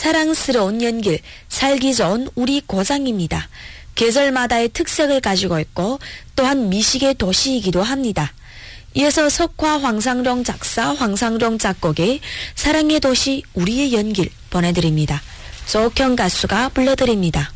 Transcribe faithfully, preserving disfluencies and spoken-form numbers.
사랑스러운 연길, 살기 좋은 우리 고장입니다. 계절마다의 특색을 가지고 있고 또한 미식의 도시이기도 합니다. 이어서 석화 황상룡 작사, 황상룡 작곡의 사랑의 도시 우리의 연길 보내드립니다. 조옥형 가수가 불러드립니다.